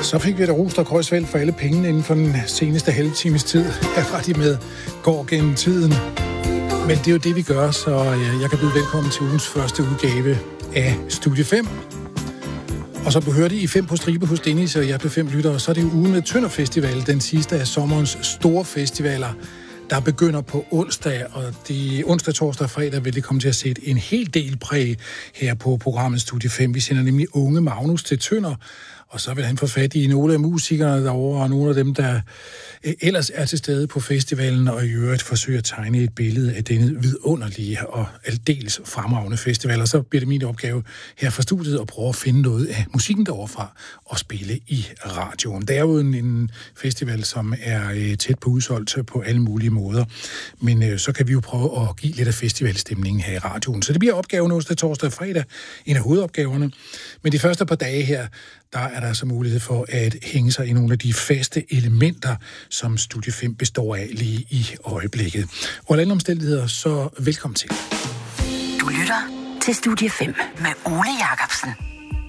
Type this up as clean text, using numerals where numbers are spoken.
Så fik vi da rost og Kreuzfeldt for alle pengene inden for den seneste halve times tid. Herfra de med går gennem tiden. Men det er jo det, vi gør, så jeg kan byde velkommen til ugens første udgave af Studie 5. Og så behørte I 5 på stribe hos Dennis, og jeg blev 5 lyttere. Så er det jo ugen med Tønder Festival, den sidste af sommerens store festivaler, der begynder på onsdag, og de onsdag, torsdag og fredag vil det komme til at sætte en hel del præg her på programmet Studie 5. Vi sender nemlig unge Magnus til Tønder, og så vil han få fat i nogle af musikerne derovre, og nogle af dem, der ellers er til stede på festivalen, og i øvrigt forsøger at tegne et billede af denne vidunderlige og aldeles fremragende festival. Og så bliver det min opgave her fra studiet at prøve at finde noget af musikken derovre fra og spille i radioen. Det er jo en festival, som er tæt på udsolgt på alle mulige måder, men så kan vi jo prøve at give lidt af festivalstemningen her i radioen. Så det bliver opgaven onsdag, torsdag og fredag, en af hovedopgaverne. Men de første par dage her, der er der så mulighed for at hænge sig i nogle af de faste elementer, som Studie 5 består af lige i øjeblikket. Og alle omstændigheder, så velkommen til. Du lytter til Studie 5 med Ole Jacobsen.